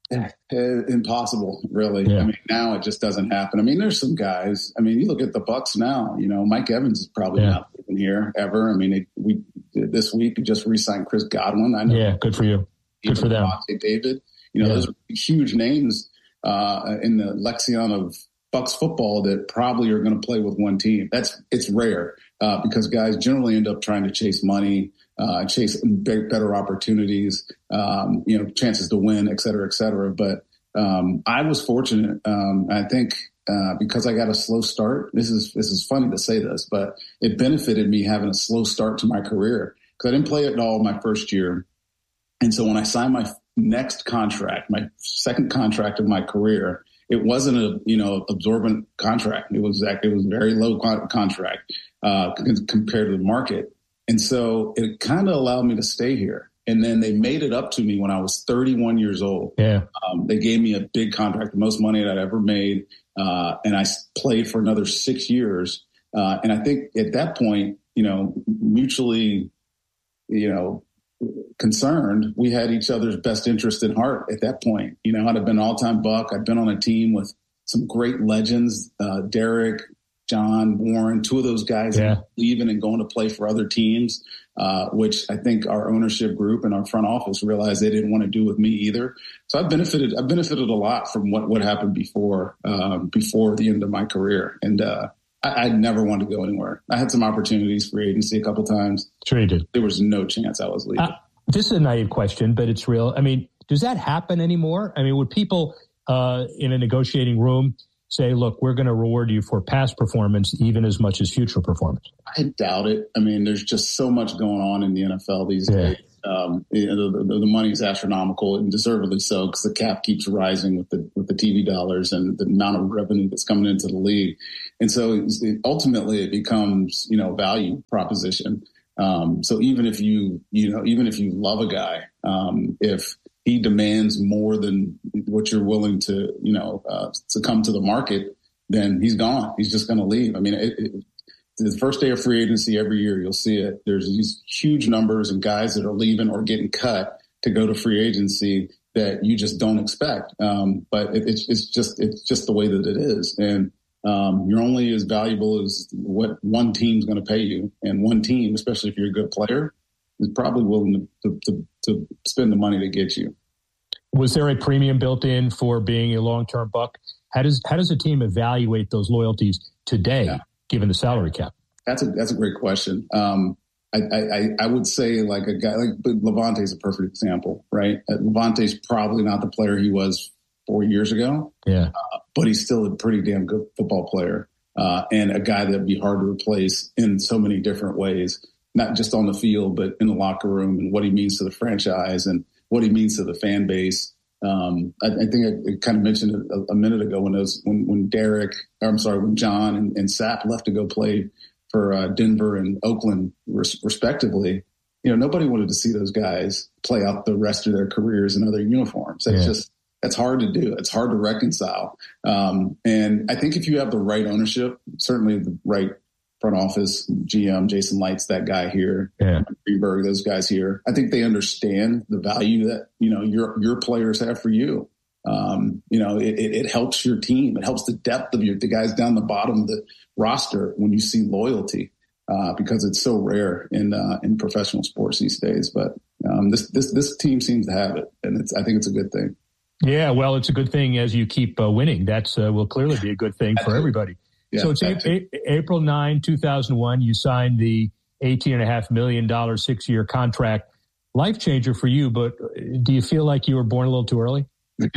Impossible, really. Yeah. I mean, now it just doesn't happen. I mean, there's some guys. I mean, you look at the Bucks now. You know, Mike Evans is probably yeah. not living here ever. I mean, it, we this week we just re-signed Chris Godwin. I know. Yeah, good for you. Good for them. David. You know, yeah. those are huge names uh, in the lexicon of Bucks football that probably are going to play with one team. That's it's rare uh, because guys generally end up trying to chase money. Uh, chase better opportunities, um, you know, chances to win, et cetera, et cetera. But um, I was fortunate. Um, I think uh, because I got a slow start. This is this is funny to say this, but it benefited me having a slow start to my career because I didn't play at all my first year. And so when I signed my next contract, my second contract of my career, it wasn't a you know absorbent contract. It was it was a very low con- contract uh, compared to the market. And so it kind of allowed me to stay here. And then they made it up to me when I was thirty-one years old. Yeah. Um, they gave me a big contract, the most money that I ever made. Uh, and I played for another six years. Uh, and I think at that point, you know, mutually, you know, concerned, we had each other's best interest in heart at that point. You know, I'd have been an all-time Buck. I'd been on a team with some great legends, uh, Derek, John, Warren, two of those guys yeah. leaving and going to play for other teams, uh, which I think our ownership group and our front office realized they didn't want to do with me either. So I've benefited, I've benefited a lot from what, what happened before, um, before the end of my career. And, uh, I, I never wanted to go anywhere. I had some opportunities, free agency a couple times. Sure you did. There was no chance I was leaving. Uh, this is a naive question, but it's real. I mean, does that happen anymore? I mean, would people, uh, in a negotiating room say, look, we're going to reward you for past performance even as much as future performance? I doubt it. I mean, there's just so much going on in the N F L these yeah. days. Um, you know, the, the, the money is astronomical and deservedly so because the cap keeps rising with the with the T V dollars and the amount of revenue that's coming into the league. And so it, ultimately it becomes, you know, value proposition. Um, so even if you, you know, even if you love a guy, um, if he demands more than what you're willing to, you know, uh, to come to the market, then he's gone. He's just going to leave. I mean, it, it, the first day of free agency every year, you'll see it. There's these huge numbers and guys that are leaving or getting cut to go to free agency that you just don't expect. Um, but it, it's, it's just, it's just the way that it is. And, um, you're only as valuable as what one team's going to pay you. And one team, especially if you're a good player, is probably willing to, to, to spend the money to get you. Was there a premium built in for being a long-term Buck? How does how does a team evaluate those loyalties today, yeah. given the salary cap? That's a that's a great question. Um, I, I I would say like a guy like Levante is a perfect example, right? Levante's probably not the player he was four years ago, yeah, uh, but he's still a pretty damn good football player uh, and a guy that'd be hard to replace in so many different ways. Not just on the field, but in the locker room and what he means to the franchise and what he means to the fan base. Um, I, I think I, I kind of mentioned it a, a minute ago when those, when, when Derek, or I'm sorry, when John and, and Sapp left to go play for uh, Denver and Oakland res- respectively, you know, nobody wanted to see those guys play out the rest of their careers in other uniforms. That's yeah. just, that's hard to do. It's hard to reconcile. Um, and I think if you have the right ownership, certainly the right front office, G M, Jason Lights, that guy here, yeah. Greenberg, those guys here. I think they understand the value that, you know, your, your players have for you. Um, you know, it, it, it helps your team. It helps the depth of your, the guys down the bottom of the roster when you see loyalty, uh, because it's so rare in, uh, in professional sports these days. But, um, this, this, this team seems to have it, and it's, I think it's a good thing. Yeah. Well, it's a good thing as you keep uh, winning. That's, uh, will clearly be a good thing for everybody. Yeah, so it's a- a- April ninth, two thousand one, you signed the eighteen and a half million dollars six year contract. Life changer for you, but do you feel like you were born a little too early?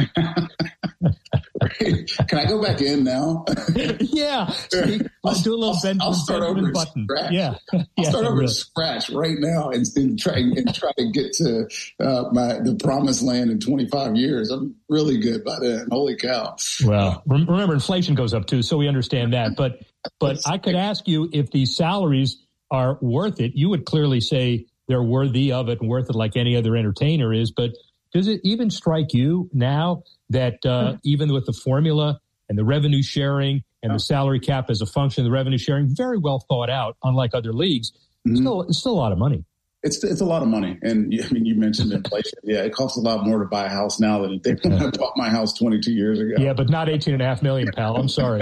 Can I go back in now? yeah. See, let's do a little I'll, Benjamin, I'll start Benjamin over Button. Scratch. Yeah. I'll yeah, start over really. to scratch right now and, and try and try to get to uh, my the promised land in twenty-five years. I'm really good by then. Holy cow. Well, remember, inflation goes up too, so we understand that. But but I could ask you if these salaries are worth it. You would clearly say they're worthy of it and worth it like any other entertainer is. But does it even strike you now that uh, even with the formula and the revenue sharing and the salary cap as a function of the revenue sharing, very well thought out, unlike other leagues, mm-hmm. still, it's still a lot of money. It's it's a lot of money, and I mean, you mentioned inflation. Yeah, it costs a lot more to buy a house now than it did when I bought my house twenty-two years ago. Yeah, but not eighteen and a half million, pal. I'm sorry.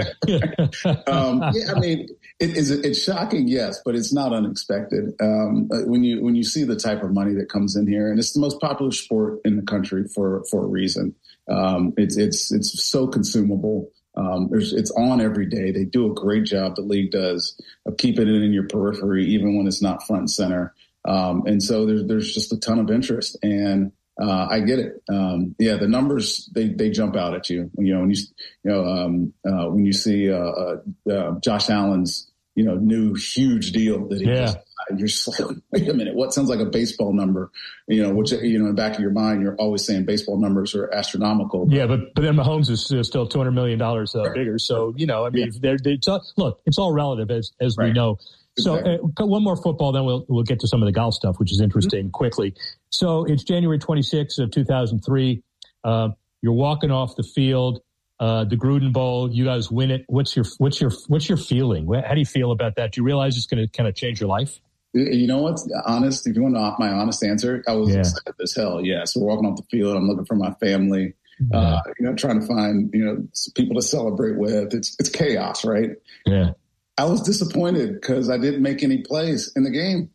um, yeah, I mean, it is it's shocking, yes, but it's not unexpected. Um, when you when you see the type of money that comes in here, and it's the most popular sport in the country for for a reason. Um, it's it's it's so consumable. Um, there's, it's on every day. They do a great job, the league does, of keeping it in your periphery, even when it's not front and center. Um, and so there's, there's just a ton of interest, and, uh, I get it. Um, yeah, the numbers, they, they jump out at you, you know, when you, you know, um, uh, when you see, uh, uh, uh Josh Allen's, you know, new huge deal that he yeah. just, you're just like, wait a minute, what sounds like a baseball number, you know, which, you know, in the back of your mind, you're always saying baseball numbers are astronomical. Yeah, but but then Mahomes is uh, still two hundred million dollars uh, bigger. So, you know, I mean, yeah. they're, they're, it's all, look, it's all relative, as as right. we know. So exactly. uh, one more football, then we'll we'll get to some of the golf stuff, which is interesting mm-hmm. quickly. So it's January twenty-sixth of two thousand three. Uh, you're walking off the field, uh, the Gruden Bowl. You guys win it. What's your what's your what's your feeling? How do you feel about that? Do you realize it's going to kind of change your life? You know what's honest? If you want to, my honest answer, I was yeah. excited as hell. Yeah, so we're walking off the field. I'm looking for my family. Yeah. Uh, you know, trying to find you know people to celebrate with. It's it's chaos, right? Yeah. I was disappointed because I didn't make any plays in the game.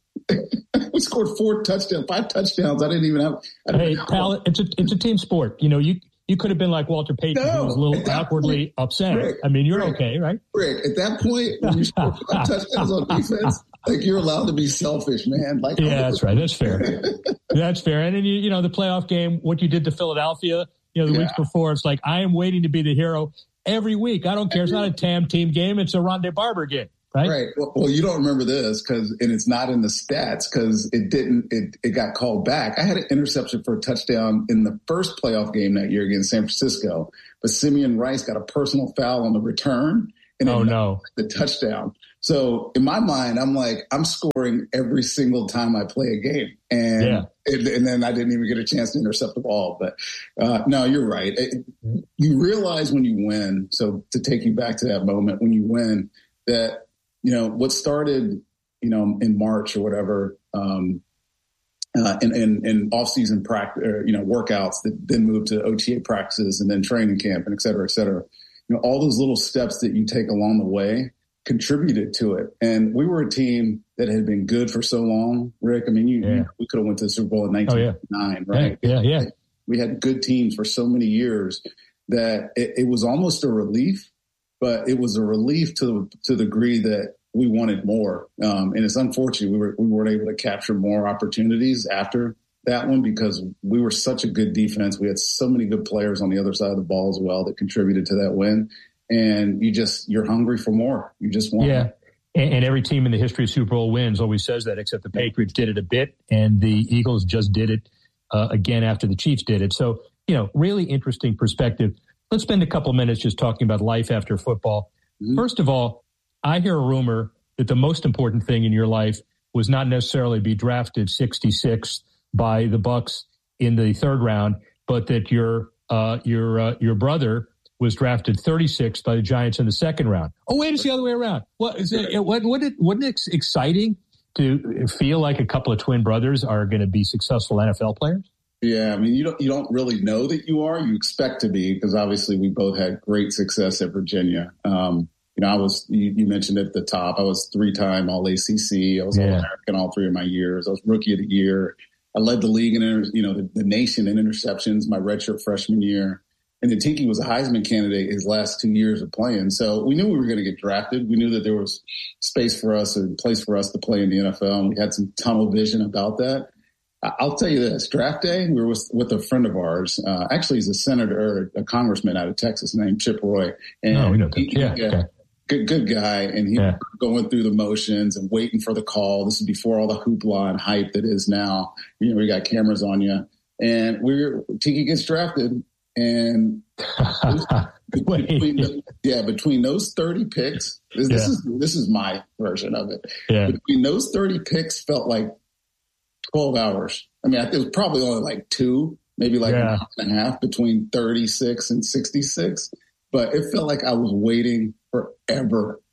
We scored four touchdowns, five touchdowns. I didn't even have. Hey, pal, it's a it's a team sport. You know, you you could have been like Walter Payton, no, who was a little awkwardly point, upset. Rick, I mean, you're Rick, okay, right? Rick, at that point, when you score five touchdowns on defense, like you're allowed to be selfish, man. Like, yeah, that's right. That's fair. That's fair. And then you you know the playoff game, what you did to Philadelphia, you know, the yeah. weeks before. It's like I am waiting to be the hero every week. I don't care. It's not a T A M team game. It's a Rondé Barber game. Right. Right. Well, well, you don't remember this because, and it's not in the stats because it didn't, it, it got called back. I had an interception for a touchdown in the first playoff game that year against San Francisco, but Simeon Rice got a personal foul on the return and oh, no. the touchdown. So in my mind, I'm like, I'm scoring every single time I play a game. And, yeah. and, and then I didn't even get a chance to intercept the ball. But uh, no, you're right. It, you realize when you win. So to take you back to that moment when you win that, you know, what started, you know, in March or whatever, um, uh, in, in, in off-season practice, you know, workouts that then moved to O T A practices and then training camp and et cetera, et cetera. You know, all those little steps that you take along the way contributed to it. And we were a team that had been good for so long, Rick. I mean, you, yeah. you we could have went to the Super Bowl in nineteen ninety-nine, oh, yeah. right? Yeah, yeah. We had good teams for so many years that it, it was almost a relief. But it was a relief to to the degree that we wanted more, um, and it's unfortunate we were we weren't able to capture more opportunities after that one because we were such a good defense. We had so many good players on the other side of the ball as well that contributed to that win. And you just you're hungry for more. You just want yeah. more. And, and every team in the history of Super Bowl wins always says that, except the Patriots did it a bit, and the Eagles just did it uh, again after the Chiefs did it. So you know, really interesting perspective. Let's spend a couple minutes just talking about life after football. Mm-hmm. First of all, I hear a rumor that the most important thing in your life was not necessarily be drafted sixty-sixth by the Bucks in the third round, but that your uh, your uh, your brother was drafted thirty-sixth by the Giants in the second round. Oh, wait, it's the other way around. What is it? What wasn't it exciting to feel like a couple of twin brothers are going to be successful N F L players? Yeah, I mean, you don't you don't really know that you are. You expect to be because obviously we both had great success at Virginia. Um, you know, I was you, you mentioned at the top. I was three-time All A C C. I was yeah. All American all three of my years. I was Rookie of the Year. I led the league in you know the, the nation in interceptions my redshirt freshman year. And then Tiki was a Heisman candidate his last two years of playing. So we knew we were going to get drafted. We knew that there was space for us and place for us to play in the N F L. And we had some tunnel vision about that. I'll tell you this, draft day, we were with, with a friend of ours. Uh, actually, he's a senator or a congressman out of Texas named Chip Roy. And oh, we know that. He, yeah, yeah okay. good, good guy. And he yeah. was going through the motions and waiting for the call. This is before all the hoopla and hype that is now. You know, we got cameras on you. And we're, Tiki gets drafted. And between the, yeah, between those thirty picks, this, yeah. this is this is my version of it. Yeah. Between those thirty picks felt like twelve hours. I mean, I think it was probably only like two, maybe like yeah. an hour and a half between thirty-six and sixty-six. But it felt like I was waiting forever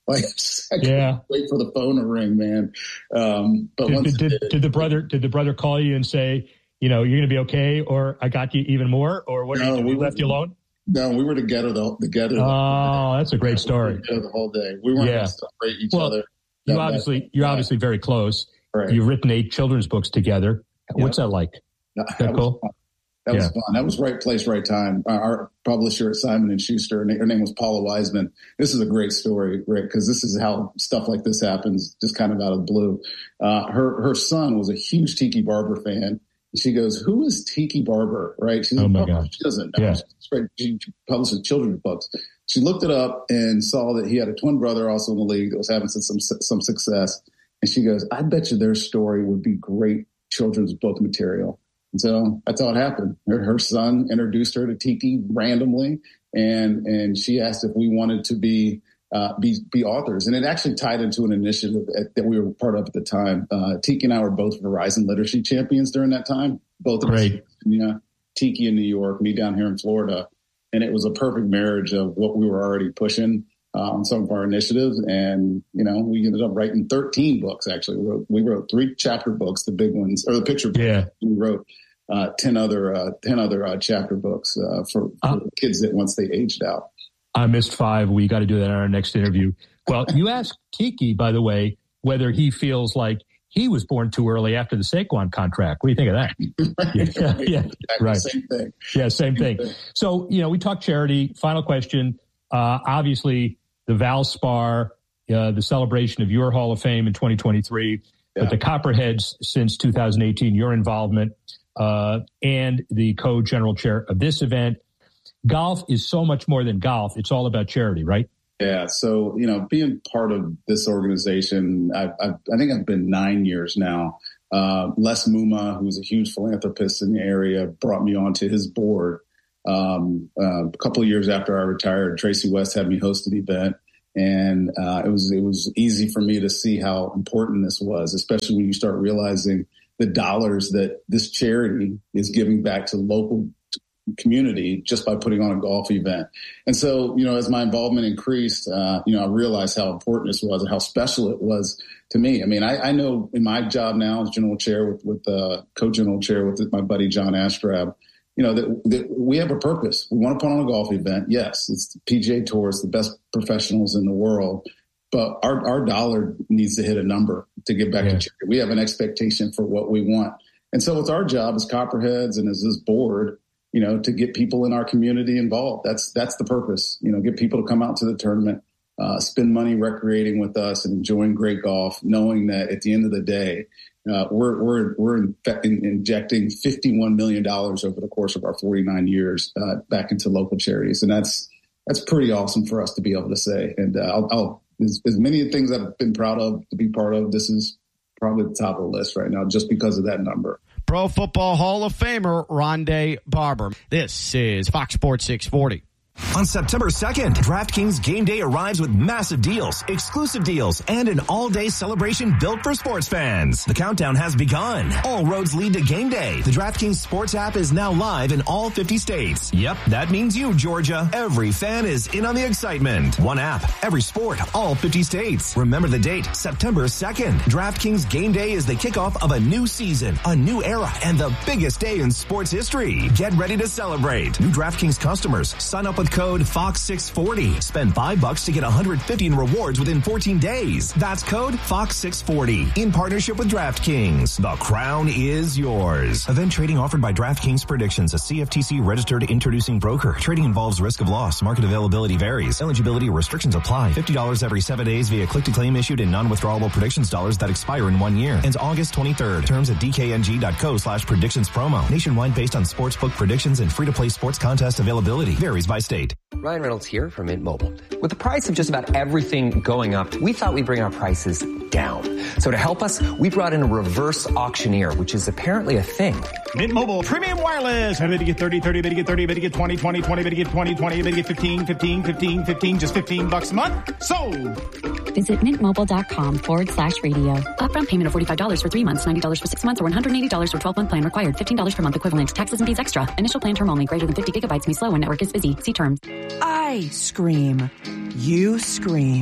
Like, I yeah. wait for the phone to ring, man. Um, but did, once did, it did, did the brother did the brother call you and say, you know, you're going to be okay, or I got you even more, or what? No, you, we we left you alone. No, we were together the together. Oh, that's a great story. We were the whole day. We weren't Yeah. going to separate each Well, other. You That- obviously that- you're obviously very close. Right. You've written eight children's books together. Yeah. What's that like? that, Is that was cool? fun. That was Yeah. fun. That was right place, right time. Our, our publisher at Simon and Schuster, her name was Paula Wiseman. This is a great story, Rick, because this is how stuff like this happens, just kind of out of the blue. Uh, her her son was a huge Tiki Barber fan. She goes, "Who is Tiki Barber?" Right? She's Oh like, my "Oh, God. She doesn't know. Yeah. She, she publishes children's books. She looked it up and saw that he had a twin brother also in the league that was having some some success. And she goes, "I bet you their story would be great children's book material." And so that's how it happened. Her, her son introduced her to Tiki randomly, and and she asked if we wanted to be uh, be be authors. And it actually tied into an initiative at, that we were part of at the time. Uh, Tiki and I were both Verizon Literacy champions during that time. Both of Great. us, yeah, Tiki in New York, me down here in Florida, and it was a perfect marriage of what we were already pushing uh, on some of our initiatives. And you know, we ended up writing thirteen books. Actually, we wrote, we wrote three chapter books, the big ones, or the picture books. Yeah. We wrote uh, ten other uh, ten other uh, chapter books uh, for, for Uh, kids that once they aged out. I missed five. We got to do that in our next interview. Well, you asked Tiki, by the way, whether he feels like he was born too early after the Saquon contract. What do you think of that? yeah, yeah, Exactly, right. Same thing. Yeah, same thing. So, you know, we talked charity. Final question. Uh, obviously, the Valspar, uh, the celebration of your Hall of Fame in twenty twenty-three, Yeah. but the Copperheads since two thousand eighteen, your involvement, uh, and the co-general chair of this event. Golf is so much more than golf. It's all about charity, right? Yeah. So, you know, being part of this organization, I, I, I think I've been nine years now. Uh, Les Muma, who's a huge philanthropist in the area, brought me onto his board. Um, uh, a couple of years after I retired, Tracy West had me host an event, and uh, it was it was easy for me to see how important this was, especially when you start realizing the dollars that this charity is giving back to local community just by putting on a golf event. And so, you know, as my involvement increased, uh, you know, I realized how important this was and how special it was to me. I mean, I, I know in my job now as general chair with, with uh, co-general chair with my buddy, John Astrab, you know, that, that we have a purpose. We want to put on a golf event. Yes, it's the P G A Tour. It's the best professionals in the world. But our, our dollar needs to hit a number to get back Yeah. to charity. We have an expectation for what we want. And so it's our job as Copperheads and as this board, you know, to get people in our community involved. That's that's the purpose. You know, get people to come out to the tournament, uh, spend money recreating with us and enjoying great golf, knowing that at the end of the day, uh, we're we're we're in, in, injecting fifty-one million dollars over the course of our forty-nine years uh, back into local charities, and that's that's pretty awesome for us to be able to say. And uh, I'll, I'll as, as many things I've been proud of to be part of, this is probably the top of the list right now, just because of that number. Pro Football Hall of Famer Rondé Barber. This is Fox Sports six forty. On September second, DraftKings Game Day arrives with massive deals, exclusive deals, and an all-day celebration built for sports fans. The countdown has begun. All roads lead to Game Day. The DraftKings Sports app is now live in all fifty states. Yep, that means you, Georgia. Every fan is in on the excitement. One app, every sport, all fifty states. Remember the date, September second. DraftKings Game Day is the kickoff of a new season, a new era, and the biggest day in sports history. Get ready to celebrate. New DraftKings customers, sign up with code Fox six forty. Spend five bucks to get one hundred fifty in rewards within fourteen days. That's code Fox six forty in partnership with DraftKings. The crown is yours. Event trading offered by DraftKings Predictions, a C F T C registered introducing broker. Trading involves risk of loss. Market availability varies. Eligibility restrictions apply. fifty dollars every seven days via click to claim issued in non-withdrawable predictions dollars that expire in one year. Ends August twenty-third. Terms at dkng.co slash predictions promo. Nationwide based on sportsbook predictions and free-to-play sports contest availability. Varies by state. Ryan Reynolds here from Mint Mobile. With the price of just about everything going up, we thought we'd bring our prices down. So to help us, we brought in a reverse auctioneer, which is apparently a thing. Mint Mobile Premium Wireless. How to get thirty, thirty, to get thirty, to get twenty, twenty, twenty, to get twenty, twenty, to get fifteen, fifteen, fifteen, fifteen, just fifteen bucks a month. Sold. Visit mintmobile.com forward slash radio. Upfront payment of forty-five dollars for three months, ninety dollars for six months, or one hundred eighty dollars for twelve month plan required. fifteen dollars per month equivalent. Taxes and fees extra. Initial plan term only. Greater than fifty gigabytes may slow when network is busy. See terms. I scream. You scream.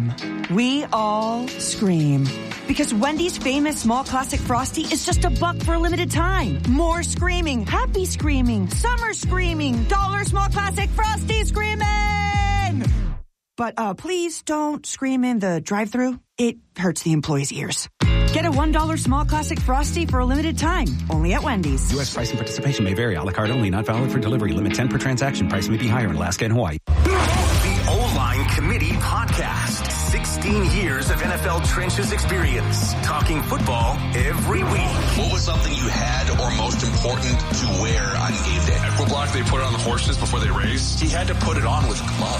We all scream. Because Wendy's famous small classic Frosty is just a buck for a limited time. More screaming, happy screaming, summer screaming, dollar small classic Frosty screaming! But uh, please don't scream in the drive-thru. It hurts the employees' ears. Get a one dollar small classic Frosty for a limited time. Only at Wendy's. U S price and participation may vary. A la carte only. Not valid for delivery. Limit ten per transaction. Price may be higher in Alaska and Hawaii. The O-Line Committee Podcast. sixteen years of N F L trenches experience. Talking football every week. What was something you had or most important to wear on game day? Equiblock, they put it on the horses before they race. He had to put it on with gloves.